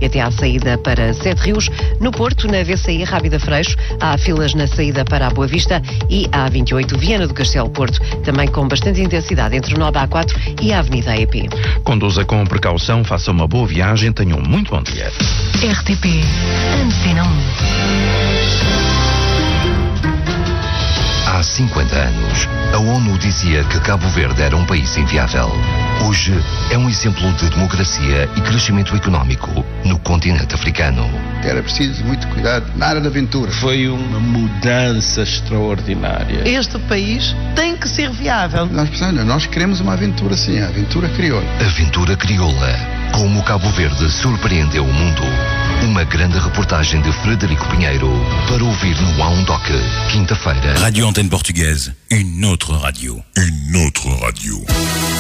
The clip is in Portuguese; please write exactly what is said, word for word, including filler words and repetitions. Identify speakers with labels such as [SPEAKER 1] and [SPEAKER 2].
[SPEAKER 1] e até à saída para Sete Rios. No Porto, na V C I Rábida Freixo, há filas na saída para a Boa Vista e a A vinte e oito Viana do Castelo Porto, também com bastante intensidade entre o nó da A quatro e a Avenida E P.
[SPEAKER 2] Conduza com precaução, faça uma boa viagem, tenham um muito bom dia.
[SPEAKER 3] R T P, Antena um.
[SPEAKER 4] Há cinquenta anos, a ONU dizia que Cabo Verde era um país inviável. Hoje é um exemplo de democracia e crescimento económico no continente africano.
[SPEAKER 5] Era preciso muito cuidado na área da aventura.
[SPEAKER 6] Foi uma mudança extraordinária.
[SPEAKER 7] Este país tem que ser viável.
[SPEAKER 5] Nós precisamos, nós queremos uma aventura sim, a aventura crioula.
[SPEAKER 4] Aventura crioula. Como Cabo Verde surpreendeu o mundo. Uma grande reportagem de Frederico Pinheiro para ouvir no A um Doc, quinta-feira.
[SPEAKER 8] Radio Antenne Portugaise, une autre radio. Une autre radio.